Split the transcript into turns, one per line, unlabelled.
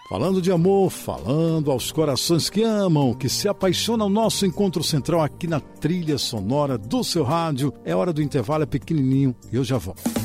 Falando de amor, falando aos corações que amam, que se apaixonam, nosso encontro central aqui na trilha sonora do seu rádio. É hora do intervalo, é pequenininho e eu já volto.